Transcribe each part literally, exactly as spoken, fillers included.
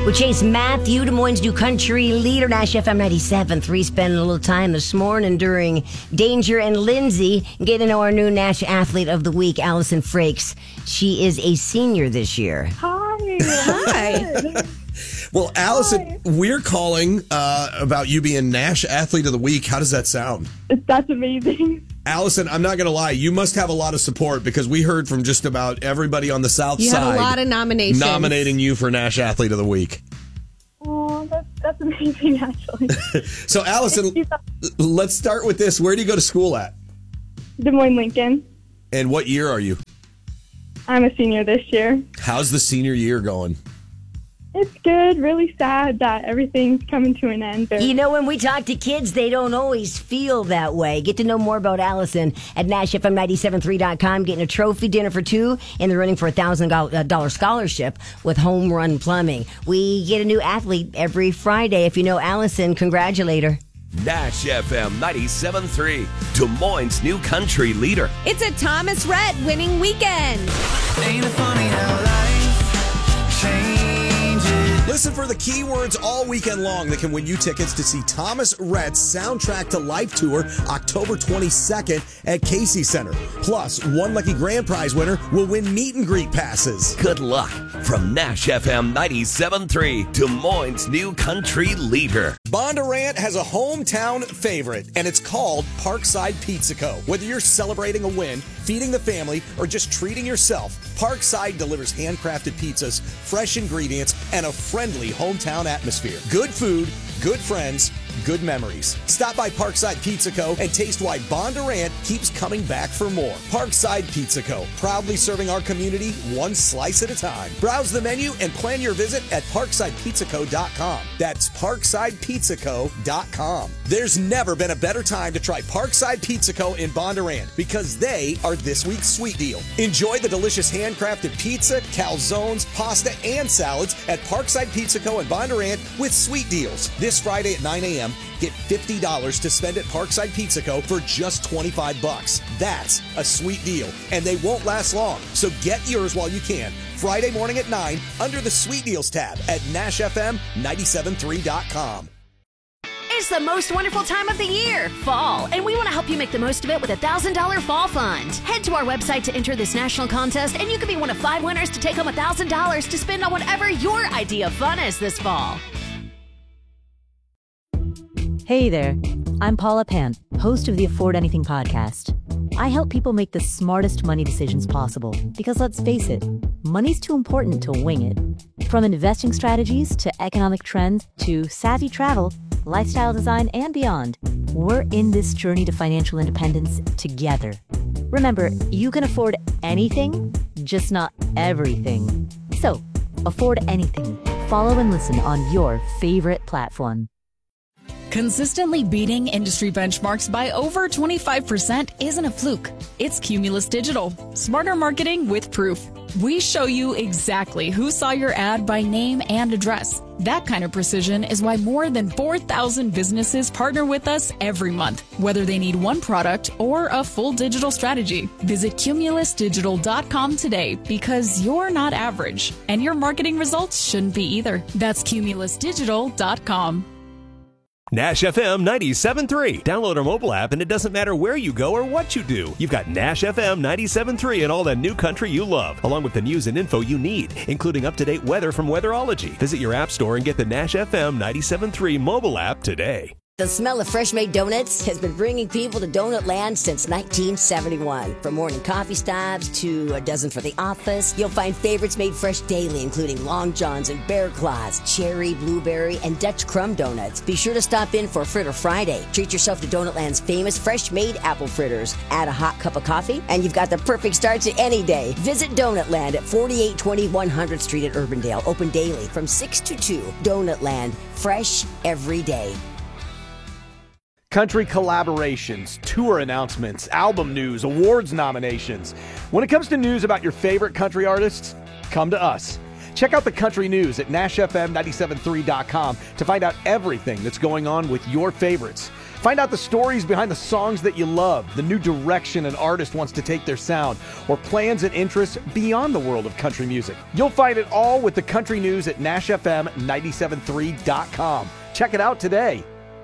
with Chase Matthew, Des Moines' new country leader, Nash F M ninety-seven point three, spending a little time this morning during Danger and Lindsay, getting to know our new Nash Athlete of the Week, Allison Frakes. She is a senior this year. Hi. Hi. Well, Allison, Hi. we're calling uh, about you being Nash Athlete of the Week. How does that sound? That's amazing. Allison, I'm not going to lie. You must have a lot of support because we heard from just about everybody on the South you Side. You had a lot of nominations. Nominating you for Nash Athlete of the Week. Oh, that's, that's amazing, actually. So, Allison, let's start with this. Where do you go to school at? Des Moines, Lincoln. And what year are you? I'm a senior this year. How's the senior year going? It's good. Really sad that everything's coming to an end. But you know, when we talk to kids, they don't always feel that way. Get to know more about Allison at Nash F M nine seven three dot com. Getting a trophy, dinner for two, and they're running for a one thousand dollars scholarship with Home Run Plumbing. We get a new athlete every Friday. If you know Allison, congratulate her. Nash F M ninety-seven point three, Des Moines' new country leader. It's a Thomas Rhett winning weekend. Ain't it funny how life changes? Listen for the keywords all weekend long that can win you tickets to see Thomas Rhett's Soundtrack to Life Tour October twenty-second at Casey Center. Plus, one lucky grand prize winner will win meet and greet passes. Good luck from Nash F M ninety-seven point three, Des Moines' new country leader. Bondurant has a hometown favorite, and it's called Parkside Pizza Co. Whether you're celebrating a win, feeding the family, or just treating yourself, Parkside delivers handcrafted pizzas, fresh ingredients, and a friendly hometown atmosphere. Good food, good friends, good memories. Stop by Parkside Pizza Co. and taste why Bondurant keeps coming back for more. Parkside Pizza Co. Proudly serving our community one slice at a time. Browse the menu and plan your visit at parkside pizza co dot com. That's parkside pizza co dot com. There's never been a better time to try Parkside Pizza Co. in Bondurant because they are this week's sweet deal. Enjoy the delicious handcrafted pizza, calzones, pasta, and salads at Parkside Pizza Co. in Bondurant with sweet deals. This Friday at nine a.m., get fifty dollars to spend at Parkside Pizza Co. for just twenty-five bucks. That's a sweet deal, and they won't last long. So get yours while you can. Friday morning at nine under the Sweet Deals tab at Nash F M ninety-seven point three dot com. It's the most wonderful time of the year, fall, and we want to help you make the most of it with a one thousand dollars Fall Fund. Head to our website to enter this national contest, and you can be one of five winners to take home one thousand dollars to spend on whatever your idea of fun is this fall. Hey there, I'm Paula Pant, host of the Afford Anything podcast. I help people make the smartest money decisions possible because, let's face it, money's too important to wing it. From investing strategies to economic trends to savvy travel, lifestyle design, and beyond, we're in this journey to financial independence together. Remember, you can afford anything, just not everything. So, afford anything. Follow and listen on your favorite platform. Consistently beating industry benchmarks by over twenty-five percent isn't a fluke. It's Cumulus Digital. Smarter marketing with proof. We show you exactly who saw your ad by name and address. That kind of precision is why more than four thousand businesses partner with us every month, whether they need one product or a full digital strategy. Visit cumulus digital dot com today because you're not average, and your marketing results shouldn't be either. That's cumulus digital dot com. Nash F M ninety-seven point three. Download our mobile app and it doesn't matter where you go or what you do. You've got Nash F M ninety-seven point three and all the new country you love, along with the news and info you need, including up-to-date weather from Weatherology. Visit your app store and get the Nash F M ninety-seven point three mobile app today. The smell of fresh-made donuts has been bringing people to Donut Land since nineteen seventy-one. From morning coffee stops to a dozen for the office, you'll find favorites made fresh daily, including Long Johns and Bear Claws, cherry, blueberry, and Dutch crumb donuts. Be sure to stop in for Fritter Friday. Treat yourself to Donut Land's famous fresh-made apple fritters. Add a hot cup of coffee, and you've got the perfect start to any day. Visit Donut Land at forty-eight twenty one hundredth Street at Urbandale. Open daily from six to two. Donut Land, fresh every day. Country collaborations, tour announcements, album news, awards nominations. When it comes to news about your favorite country artists, come to us. Check out the country news at Nash F M ninety-seven point three dot com to find out everything that's going on with your favorites. Find out the stories behind the songs that you love, the new direction an artist wants to take their sound, or plans and interests beyond the world of country music. You'll find it all with the country news at Nash F M nine seven three dot com. Check it out today.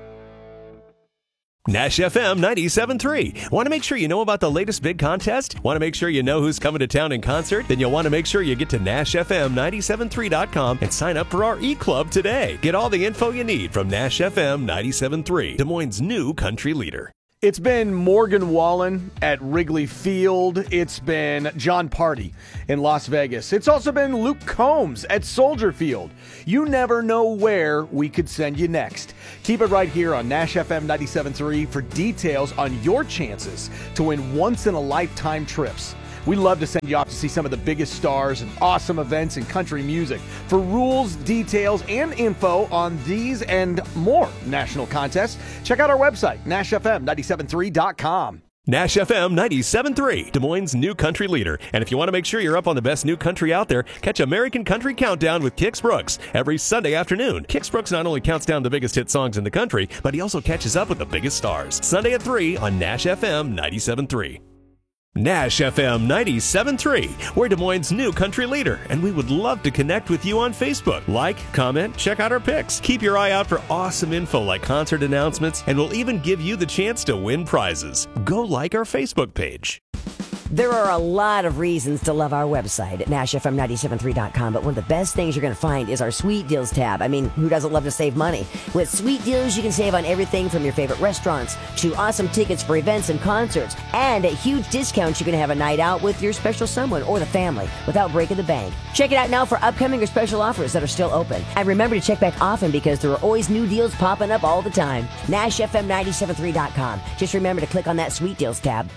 Nash F M ninety-seven point three. Want to make sure you know about the latest big contest? Want to make sure you know who's coming to town in concert? Then you'll want to make sure you get to Nash F M nine seven three dot com and sign up for our e-club today. Get all the info you need from Nash F M ninety-seven point three, Des Moines' new country leader. It's been Morgan Wallen at Wrigley Field. It's been John Party in Las Vegas. It's also been Luke Combs at Soldier Field. You never know where we could send you next. Keep it right here on Nash F M ninety-seven point three for details on your chances to win once-in-a-lifetime trips. We love to send you off to see some of the biggest stars and awesome events in country music. For rules, details, and info on these and more national contests, check out our website, Nash F M nine seven three dot com. Nash F M ninety-seven point three, Des Moines' new country leader. And if you want to make sure you're up on the best new country out there, catch American Country Countdown with Kix Brooks every Sunday afternoon. Kix Brooks not only counts down the biggest hit songs in the country, but he also catches up with the biggest stars. Sunday at three on Nash F M ninety-seven point three. Nash F M ninety-seven point three. We're Des Moines' new country leader, and we would love to connect with you on Facebook. Like, comment, check out our pics. Keep your eye out for awesome info like concert announcements, and we'll even give you the chance to win prizes. Go like our Facebook page. There are a lot of reasons to love our website at Nash F M nine seven three dot com, but one of the best things you're going to find is our Sweet Deals tab. I mean, who doesn't love to save money? With Sweet Deals, you can save on everything from your favorite restaurants to awesome tickets for events and concerts, and at huge discounts you can have a night out with your special someone or the family without breaking the bank. Check it out now for upcoming or special offers that are still open. And remember to check back often because there are always new deals popping up all the time. Nash F M nine seven three dot com. Just remember to click on that Sweet Deals tab.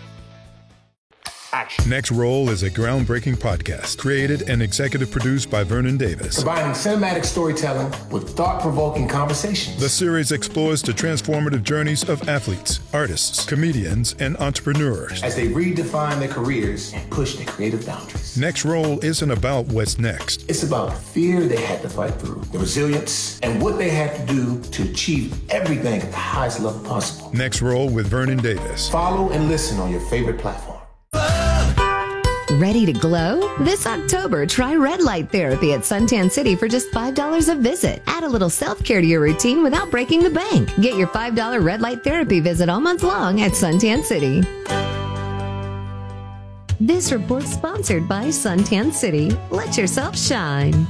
Action. Next Roll is a groundbreaking podcast created and executive produced by Vernon Davis. Combining cinematic storytelling with thought-provoking conversations. The series explores the transformative journeys of athletes, artists, comedians, and entrepreneurs as they redefine their careers and push their creative boundaries. Next Roll isn't about what's next. It's about the fear they had to fight through, the resilience, and what they had to do to achieve everything at the highest level possible. Next Roll with Vernon Davis. Follow and listen on your favorite platform. Ready to glow? This October, try red light therapy at Suntan City for just five dollars a visit. Add a little self-care to your routine without breaking the bank. Get your five dollars red light therapy visit all month long at Suntan City. This report sponsored by Suntan City. Let yourself shine.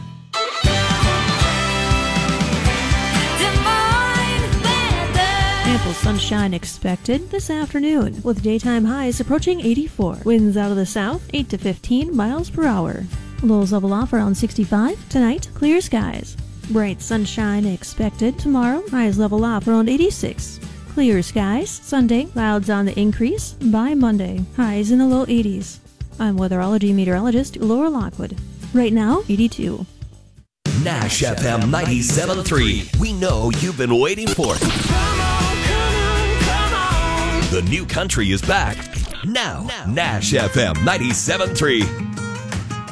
Ample sunshine expected this afternoon, with daytime highs approaching eighty-four. Winds out of the south, eight to fifteen miles per hour. Lows level off around sixty-five. Tonight, clear skies. Bright sunshine expected tomorrow. Highs level off around eighty-six. Clear skies. Sunday, clouds on the increase. By Monday, highs in the low eighties. I'm weatherology meteorologist Laura Lockwood. Right now, eighty-two. Nash F M ninety-seven point three. We know you've been waiting for it. Come on, come on, come on. The new country is back now. now. Nash F M ninety-seven point three.